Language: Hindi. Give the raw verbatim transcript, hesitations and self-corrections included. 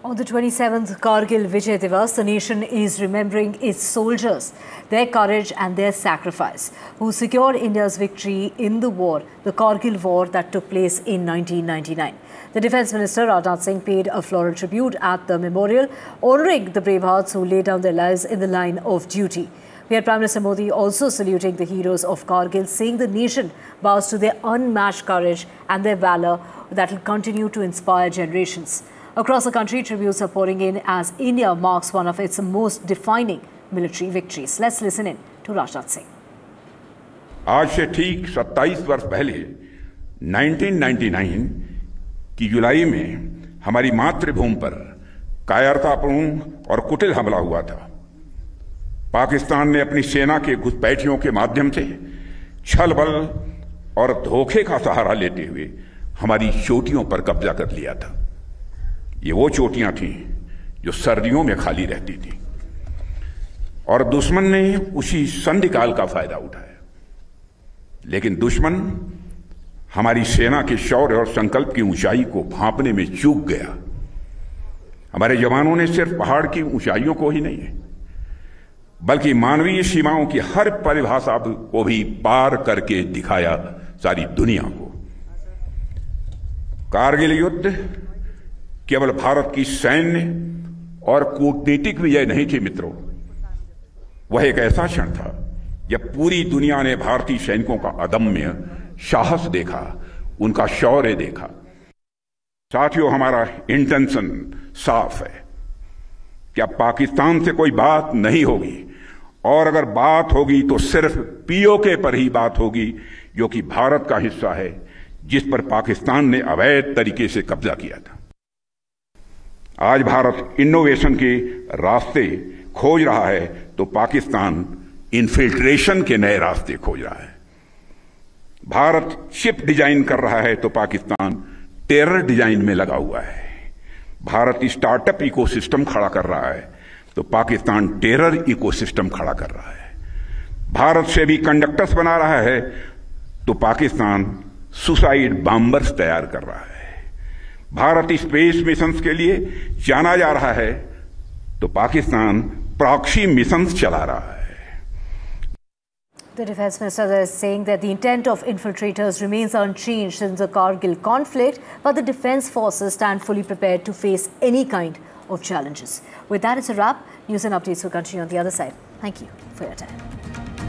On the twenty-seventh Kargil Vijay Divas, the nation is remembering its soldiers, their courage and their sacrifice, who secured India's victory in the war, the Kargil war that took place in nineteen ninety-nine. The Defence Minister Rajnath Singh paid a floral tribute at the memorial, honouring the brave hearts who laid down their lives in the line of duty. We had Prime Minister Modi also saluting the heroes of Kargil, saying the nation bows to their unmatched courage and their valour that will continue to inspire generations. Across the country, tributes are pouring in as India marks one of its most defining military victories. Let's listen in to Rajnath Singh. आज से ठीक सत्ताईस वर्ष पहले उन्नीस सौ निन्यानवे की जुलाई में हमारी मातृभूमि पर कायरतापूर्ण और कुटिल हमला हुआ था। पाकिस्तान ने अपनी सेना के घुसपैठियों के माध्यम से छल बल और धोखे का सहारा लेते हुए हमारी चोटियों पर कब्जा कर लिया था। ये वो चोटियां थीं जो सर्दियों में खाली रहती थी और दुश्मन ने उसी संधिकाल का फायदा उठाया। लेकिन दुश्मन हमारी सेना के शौर्य और संकल्प की ऊंचाई को भांपने में चूक गया। हमारे जवानों ने सिर्फ पहाड़ की ऊंचाइयों को ही नहीं बल्कि मानवीय सीमाओं की हर परिभाषा को भी पार करके दिखाया सारी दुनिया को। कारगिल युद्ध केवल भारत की सैन्य और कूटनीतिक विजय नहीं थी मित्रों, वह एक ऐसा क्षण था जब पूरी दुनिया ने भारतीय सैनिकों का अदम्य साहस देखा, उनका शौर्य देखा। साथियों, हमारा इंटेंशन साफ है कि अब पाकिस्तान से कोई बात नहीं होगी और अगर बात होगी तो सिर्फ पीओके पर ही बात होगी, जो कि भारत का हिस्सा है, जिस पर पाकिस्तान ने अवैध तरीके से कब्जा किया था। आज भारत इनोवेशन के रास्ते खोज रहा है तो पाकिस्तान इन्फिल्ट्रेशन के नए रास्ते खोज रहा है। भारत चिप डिजाइन कर रहा है तो पाकिस्तान टेरर डिजाइन में लगा हुआ है। भारत स्टार्टअप इकोसिस्टम खड़ा कर रहा है तो पाकिस्तान टेरर इकोसिस्टम खड़ा कर रहा है। भारत से भी कंडक्टर्स बना रहा है तो पाकिस्तान सुसाइड बॉम्बर्स तैयार कर रहा है। भारत स्पेस मिशंस के लिए जाना जा रहा है तो पाकिस्तान प्रॉक्सी मिशंस चला रहा है। The Defence Minister is saying that the intent of infiltrators remains unchanged since the Kargil conflict, but the Defence Forces stand fully prepared to face any kind of challenges. With that, it's a wrap. News and updates will continue on the other side. Thank you for your time.